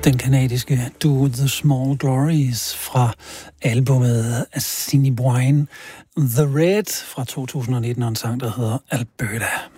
Den kanadiske duo The Small Glories fra albumet Assiniboine The Red fra 2019 og en sang, der hedder Alberta.